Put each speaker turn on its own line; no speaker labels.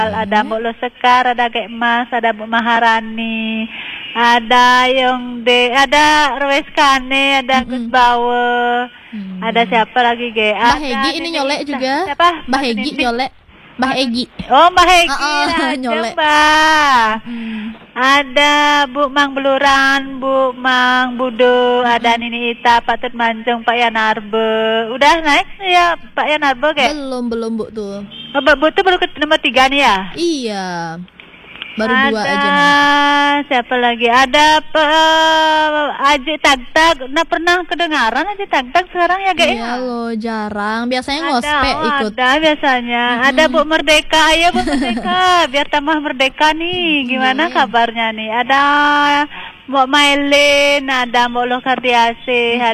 Ada Mbok Lo Sekar, ada Gek Mas, ada Bu Maharani, ada ada Roes Kane, ada Gus Bawe, ada siapa lagi Ge?
Mbah
Ada
Hegi ini nyolek juga.
Siapa?
Mbah Hegi nyolek. Mbah Egi.
Oh, Mbah Hegi,
nyolek.
Mbak. Ada Bu Mang Beluran, Bu Mang Budo, ada Nini Ita, Pak Tut Mancung, Pak Yanarbe. Udah naik ya Pak Yanarbe Ge?
Belum Bu tuh.
Oh, Bu tuh baru ke nomor 3 nih ya?
Iya. Baru 2 aja nih.
Ada siapa lagi? Ada Aji Tagtag. Nah, pernah kedengaran Aji Tagtag sekarang ya, Gak?
Iya loh, jarang. Biasanya ngospek ikut.
Ada biasanya. Ada Bu Merdeka. Ayo Bu Merdeka, biar tambah merdeka nih. Gimana kabarnya nih? Ada Mbok Mailin, ada Mbok Lo Kartiasih,